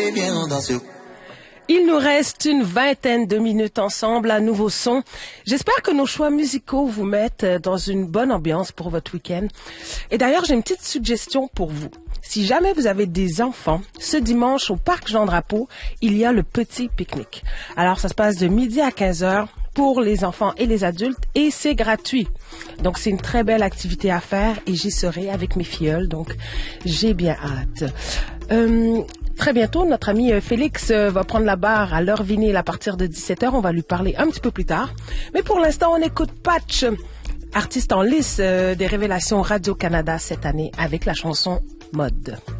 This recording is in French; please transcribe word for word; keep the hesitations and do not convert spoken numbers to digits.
allez, viens, on danse. Il nous reste une vingtaine de minutes ensemble à nouveau son. J'espère que nos choix musicaux vous mettent dans une bonne ambiance pour votre week-end. Et d'ailleurs, j'ai une petite suggestion pour vous. Si jamais vous avez des enfants, ce dimanche au Parc Jean-Drapeau, il y a le petit pique-nique. Alors, ça se passe de midi à quinze heures pour les enfants et les adultes et c'est gratuit. Donc, c'est une très belle activité à faire et j'y serai avec mes filleuls. Donc, j'ai bien hâte. Euh... Très bientôt, notre ami Félix va prendre la barre à l'heure vinyle à partir de dix-sept heures. On va lui parler un petit peu plus tard. Mais pour l'instant, on écoute Patch, artiste en lice des révélations Radio-Canada cette année avec la chanson Mode.